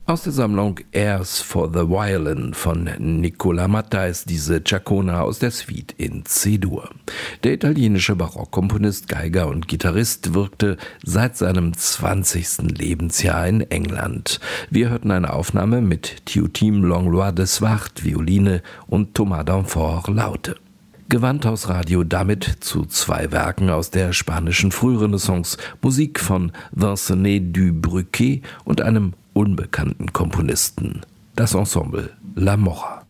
Aus der Sammlung Airs for the Violin von Nicola Matta ist diese Ciaccona aus der Suite in C-Dur. Der italienische Barockkomponist, Geiger und Gitarrist wirkte seit seinem 20. Lebensjahr in England. Wir hörten eine Aufnahme mit Théotime Langlois de Swart, Violine und Thomas Danfort, Laute. Gewandhausradio damit zu 2 Werken aus der spanischen Frührenaissance, Musik von Vincent du Bruquet und einem unbekannten Komponisten, das Ensemble La Mora.